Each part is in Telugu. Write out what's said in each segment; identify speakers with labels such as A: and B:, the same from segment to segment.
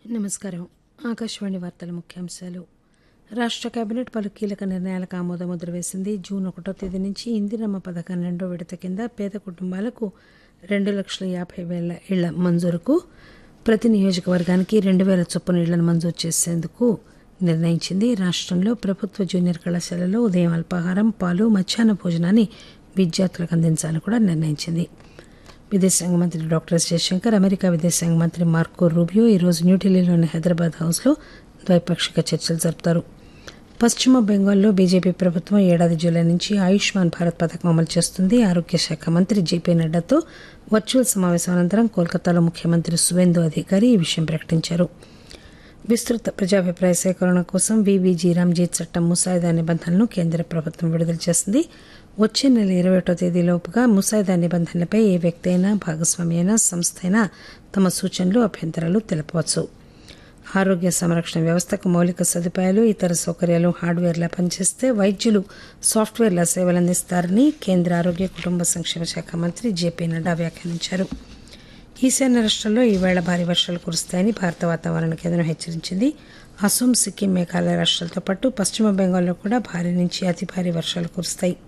A: నమస్కారం. ఆకాశవాణి వార్తల ముఖ్యాంశాలు. రాష్ట్ర కేబినెట్ పలు కీలక నిర్ణయాలకు ఆమోదముద్ర వేసింది. జూన్ 1వ తేదీ నుంచి ఇందిరమ్మ పథకం రెండో విడత కింద పేద కుటుంబాలకు 2,50,000 ఇళ్ల మంజూరుకు ప్రతి నియోజకవర్గానికి 2,000 చొప్పున ఇళ్లను మంజూరు చేసేందుకు నిర్ణయించింది. రాష్ట్రంలో ప్రభుత్వ జూనియర్ కళాశాలలో ఉదయం అల్పాహారం, పాలు, మధ్యాహ్న భోజనాన్ని విద్యార్థులకు అందించాలని కూడా నిర్ణయించింది. విదేశాంగ మంత్రి డాక్టర్ ఎస్ జయశంకర్, అమెరికా విదేశాంగ మంత్రి మార్కో రూబియో ఈరోజు న్యూఢిల్లీలోని హైదరాబాద్ హౌస్లో ద్వైపాక్షిక చర్చలు జరుపుతారు. పశ్చిమ బెంగాల్లో బీజేపీ ప్రభుత్వం ఏడాది జూలై నుంచి ఆయుష్మాన్ భారత్ పథకం అమలు చేస్తుంది. ఆరోగ్య శాఖ మంత్రి జేపీ నడ్డాతో వర్చువల్ సమావేశం అనంతరం కోల్కతాలో ముఖ్యమంత్రి సువేందు అధికారి ఈ విషయం ప్రకటించారు. విస్తృత ప్రజాభిప్రాయ సేకరణ కోసం వీవీజీ రామ్జీ చట్టం ముసాయిదా నిబంధనలను కేంద్ర ప్రభుత్వం విడుదల చేసింది. వచ్చే నెల 21వ తేదీలోపుగా ముసాయిదా నిబంధనలపై ఏ వ్యక్తి అయినా, భాగస్వామి అయినా, సంస్థ అయినా తమ సూచనలు, అభ్యంతరాలు తెలపవచ్చు. ఆరోగ్య సంరక్షణ వ్యవస్థకు మౌలిక సదుపాయాలు, ఇతర సౌకర్యాలు హార్డ్వేర్లా పనిచేస్తే వైద్యులు సాఫ్ట్వేర్లా సేవలు అందిస్తారని కేంద్ర ఆరోగ్య కుటుంబ సంక్షేమ శాఖ మంత్రి జేపీ నడ్డా వ్యాఖ్యానించారు. ఈశాన్య రాష్ట్రాల్లో ఈవేళ భారీ వర్షాలు కురుస్తాయని భారత వాతావరణ కేంద్రం హెచ్చరించింది. అసోం, సిక్కిం, మేఘాలయ రాష్ట్రాలతో పాటు పశ్చిమ బెంగాల్లో కూడా భారీ నుంచి అతి భారీ వర్షాలు కురుస్తాయి.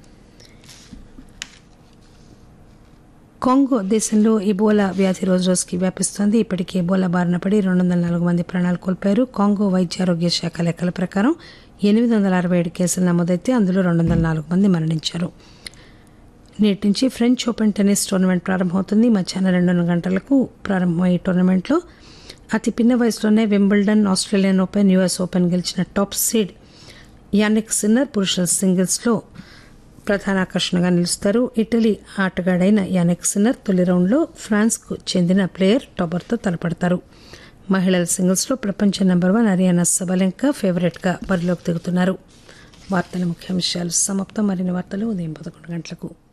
A: కాంగో దేశంలో ఇబోలా వ్యాధి రోజురోజుకి వ్యాపిస్తోంది. ఇప్పటికీ ఇబోలా బారిన పడి 204 మంది ప్రాణాలు కోల్పోయారు. కాంగో వైద్య ఆరోగ్య శాఖ లెక్కల ప్రకారం 867 కేసులు నమోదైతే అందులో 204 మంది మరణించారు. నేటి నుంచి ఫ్రెంచ్ ఓపెన్ టెన్నిస్ టోర్నమెంట్ ప్రారంభమవుతుంది. మధ్యాహ్నం 2 గంటలకు ప్రారంభమయ్యే టోర్నమెంట్లో అతి పిన్న వయసులోనే Wimbledon, Australian open, US open గెలిచిన టాప్ సీడ్ యానిక్ సిన్నర్ పురుషుల సింగిల్స్లో ప్రధాన ఆకర్షణగా నిలుస్తారు. ఇటలీ ఆటగాడైన యానిక్ సిన్నర్ తొలి రౌండ్లో ఫ్రాన్స్కు చెందిన ప్లేయర్ టాబర్తో తలపడతారు. మహిళల సింగిల్స్లో ప్రపంచ నెంబర్ 1 అరియానా సబలెంకా ఫేవరెట్గా బరిలోకి దిగుతున్నారు. వార్తల ముఖ్యాంశాలు సమాప్తం. మరిన్ని వార్తలు ఉదయం 11 గంటలకు.